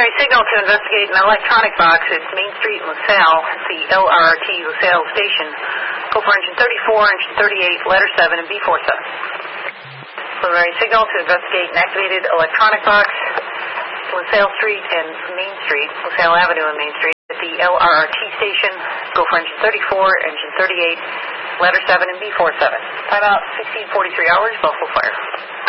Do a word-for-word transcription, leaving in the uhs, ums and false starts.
Preliminary signal to investigate an electronic box. It's Main Street, LaSalle. It's the L R R T LaSalle station. Go for engine thirty-four, engine thirty-eight, letter seven, and B forty-seven. Preliminary signal to investigate an activated electronic box. LaSalle Street and Main Street, LaSalle Avenue and Main Street. At the L R R T station. Go for engine thirty-four, engine thirty-eight, letter seven, and B forty-seven. Timeout sixteen forty-three hours, Buffalo Fire.